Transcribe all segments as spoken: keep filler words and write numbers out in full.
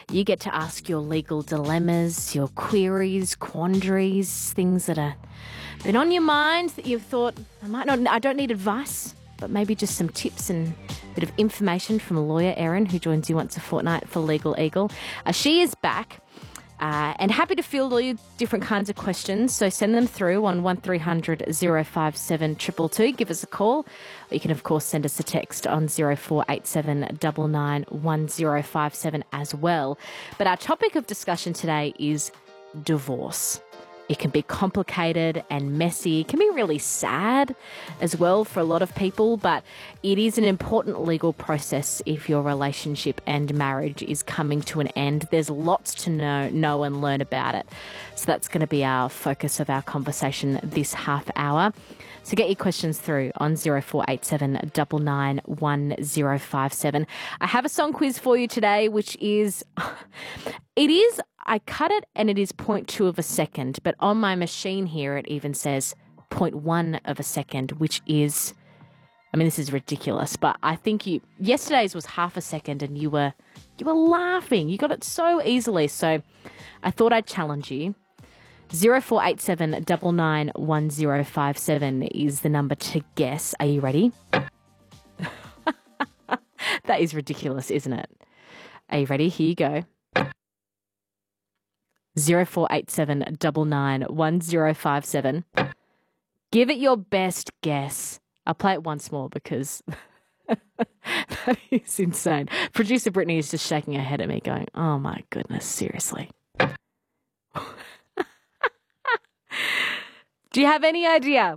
You get to ask your legal dilemmas, your queries, quandaries, things that have been on your mind that you've thought, I might not, I don't need advice, but maybe just some tips and a bit of information from lawyer Erin, who joins you once a fortnight for Legal Eagle. Uh, she is back. Uh, and happy to field all your different kinds of questions. So send them through on one three hundred oh five seven two two two. Give us a call. Or you can, of course, send us a text on oh four eight seven nine nine one oh five seven as well. But our topic of discussion today is divorce. It can be complicated and messy. It can be really sad as well for a lot of people, but it is an important legal process if your relationship and marriage is coming to an end. There's lots to know, know and learn about it. So that's going to be our focus of our conversation this half hour. So get your questions through on oh four eight seven nine nine one oh five seven. I have a song quiz for you today, which is, it is, I cut it and it is zero point two of a second, but on my machine here it even says zero point one of a second, which is, I mean, this is ridiculous, but I think you, yesterday's was half a second and you were, you were laughing. You got it so easily. So I thought I'd challenge you. oh four eight seven nine nine one oh five seven is the number to guess. Are you ready? That is ridiculous, isn't it? Are you ready? Here you go. oh four eight seven nine nine one oh five seven. Give it your best guess. I'll play it once more because that is insane. Producer Brittany is just shaking her head at me going, oh my goodness, seriously. Do you have any idea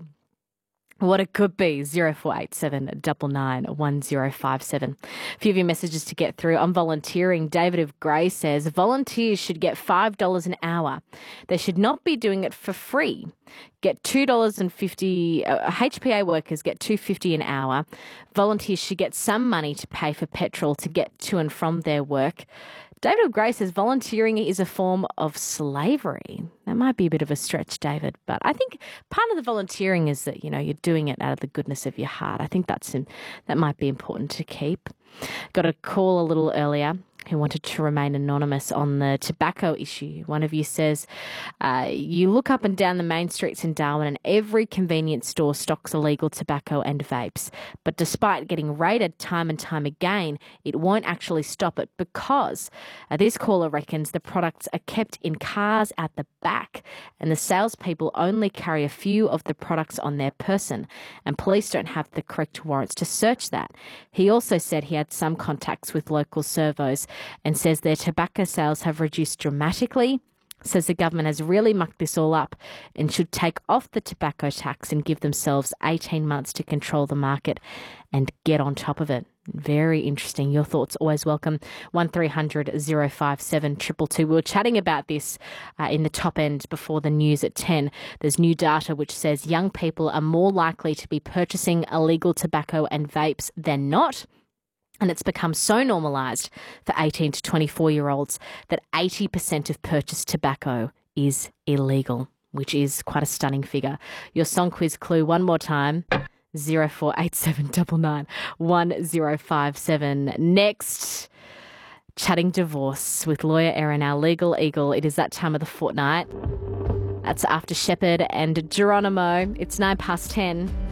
what it could be? oh four eight seven nine nine one oh five seven. A few of your messages to get through. On volunteering, David of Grey says, volunteers should get five dollars an hour. They should not be doing it for free. Get two dollars fifty. Uh, H P A workers get two dollars fifty an hour. Volunteers should get some money to pay for petrol to get to and from their work. David of Grey says volunteering is a form of slavery. That might be a bit of a stretch, David, but I think part of the volunteering is that, you know, you're doing it out of the goodness of your heart. I think that's in, that might be important to keep. Got a call a little earlier who wanted to remain anonymous on the tobacco issue. One of you says, uh, you look up and down the main streets in Darwin and every convenience store stocks illegal tobacco and vapes. But despite getting raided time and time again, it won't actually stop it because uh, this caller reckons the products are kept in cars at the back and the salespeople only carry a few of the products on their person and police don't have the correct warrants to search that. He also said he had some contacts with local servos and says their tobacco sales have reduced dramatically, says the government has really mucked this all up and should take off the tobacco tax and give themselves eighteen months to control the market and get on top of it. Very interesting. Your thoughts always welcome. one three hundred oh five seven two two two. We were chatting about this uh, in the top end before the news at ten. There's new data which says young people are more likely to be purchasing illegal tobacco and vapes than not. And it's become so normalised for eighteen to twenty-four-year-olds that eighty percent of purchased tobacco is illegal, which is quite a stunning figure. Your song quiz clue one more time, oh four eight seven nine nine one oh five seven. Next, chatting divorce with lawyer Erin, our legal eagle. It is that time of the fortnight. That's after Shepherd and Geronimo. It's nine past ten.